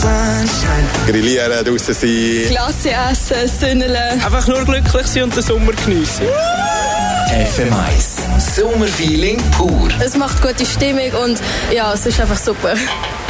sunshine. Grillieren, draussen sein. Klasse essen, sünneln. Einfach nur glücklich sein und den Sommer geniessen. FM1 Sommerfeeling pur. Es macht gute Stimmung und ja, es ist einfach super.